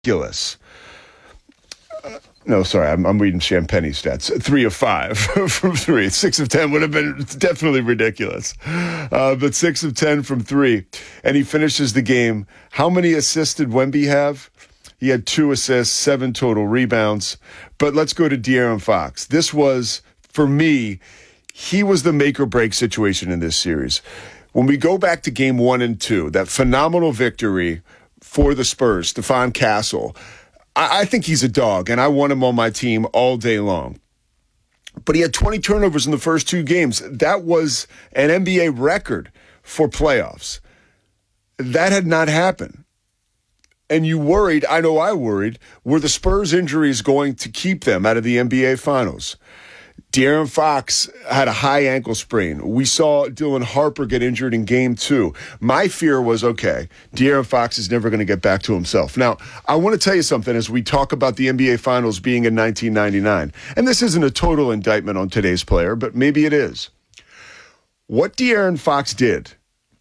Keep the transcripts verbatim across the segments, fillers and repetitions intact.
ridiculous. Uh, no, sorry, I'm, I'm reading Champagny stats. Three of five from three. Six of ten would have been definitely ridiculous. Uh, but six of ten from three. And he finishes the game. How many assists did Wemby have? He had two assists, seven total rebounds. But let's go to De'Aaron Fox. This was, for me, he was the make or break situation in this series. When we go back to game one and two, that phenomenal victory for the Spurs, Stephon Castle, I, I think he's a dog, and I want him on my team all day long. But he had twenty turnovers in the first two games. That was an N B A record for playoffs. That had not happened. And you worried, I know I worried, were the Spurs injuries going to keep them out of the N B A Finals? De'Aaron Fox had a high ankle sprain. We saw Dylan Harper get injured in game two. My fear was, okay, De'Aaron Fox is never going to get back to himself. Now, I want to tell you something as we talk about the N B A Finals being in nineteen ninety-nine. And this isn't a total indictment on today's player, but maybe it is. What De'Aaron Fox did,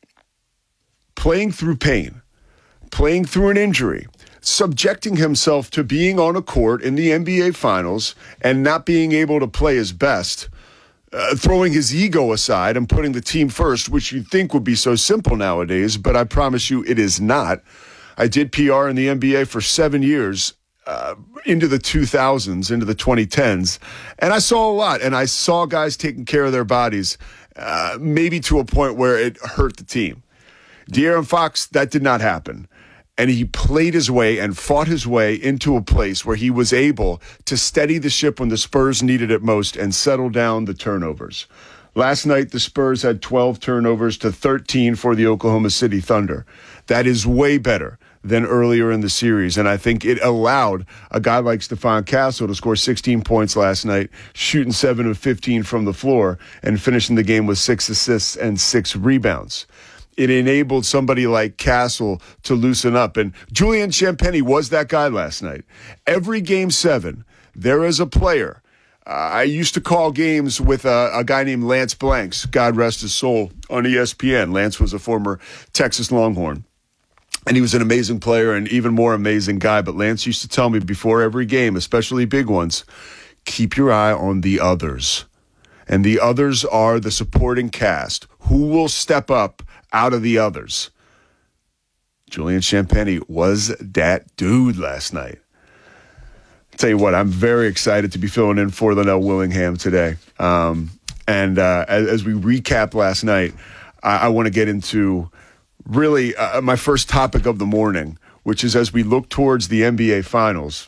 playing through pain, playing through an injury, subjecting himself to being on a court in the N B A Finals and not being able to play his best, uh, throwing his ego aside and putting the team first, which you'd think would be so simple nowadays, but I promise you it is not. I did P R in the N B A for seven years, uh, into the two thousands, into the twenty tens, and I saw a lot, and I saw guys taking care of their bodies, uh, maybe to a point where it hurt the team. De'Aaron Fox, that did not happen. And he played his way and fought his way into a place where he was able to steady the ship when the Spurs needed it most and settle down the turnovers. Last night, the Spurs had twelve turnovers to thirteen for the Oklahoma City Thunder. That is way better than earlier in the series. And I think it allowed a guy like Stephon Castle to score sixteen points last night, shooting seven of fifteen from the floor, and finishing the game with six assists and six rebounds. It enabled somebody like Castle to loosen up. And Julian Champagny was that guy last night. Every game seven, there is a player. Uh, I used to call games with a, a guy named Lance Blanks, God rest his soul, on E S P N. Lance was a former Texas Longhorn. And he was an amazing player and even more amazing guy. But Lance used to tell me before every game, especially big ones, keep your eye on the others. And the others are the supporting cast. Who will step up out of the others? Julian Champagny was that dude last night. I'll tell you what, I'm very excited to be filling in for Linnell Willingham today. Um, and uh, as, as we recap last night, I, I want to get into really uh, my first topic of the morning, which is as we look towards the N B A Finals,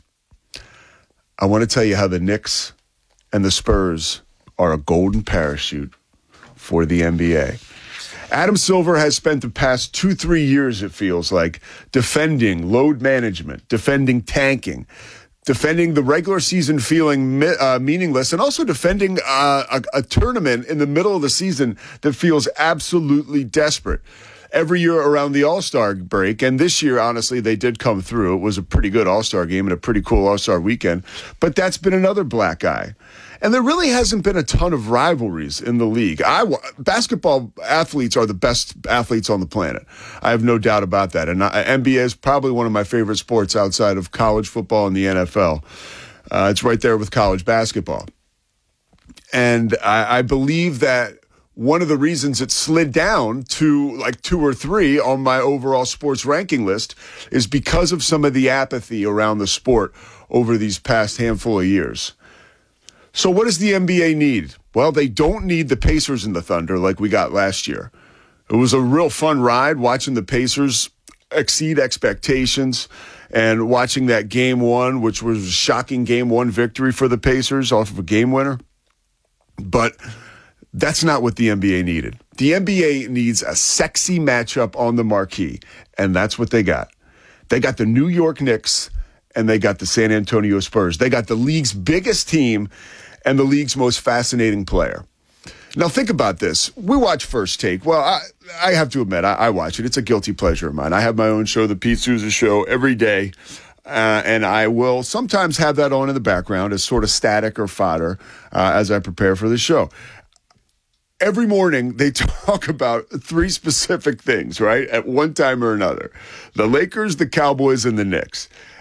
I want to tell you how the Knicks and the Spurs are a golden parachute for the N B A. Adam Silver has spent the past two, three years, it feels like, defending load management, defending tanking, defending the regular season feeling uh, meaningless, and also defending uh, a, a tournament in the middle of the season that feels absolutely desperate. Every year around the All-Star break, and this year, honestly, they did come through. It was a pretty good All-Star game and a pretty cool All-Star weekend, but that's been another black eye. And there really hasn't been a ton of rivalries in the league. I, basketball athletes are the best athletes on the planet. I have no doubt about that. And I, N B A is probably one of my favorite sports outside of college football and the N F L. Uh, it's right there with college basketball. And I, I believe that one of the reasons it slid down to like two or three on my overall sports ranking list is because of some of the apathy around the sport over these past handful of years. So what does the N B A need? Well, they don't need the Pacers and the Thunder like we got last year. It was a real fun ride watching the Pacers exceed expectations and watching that game one, which was a shocking game one victory for the Pacers off of a game winner. But that's not what the N B A needed. The N B A needs a sexy matchup on the marquee, and that's what they got. They got the New York Knicks, and they got the San Antonio Spurs. They got the league's biggest team and the league's most fascinating player. Now, think about this. We watch First Take. Well, I, I have to admit, I, I watch it. It's a guilty pleasure of mine. I have my own show, The Pete Souza Show, every day. Uh, and I will sometimes have that on in the background as sort of static or fodder uh, as I prepare for the show. Every morning, they talk about three specific things, right, at one time or another. The Lakers, the Cowboys, and the Knicks.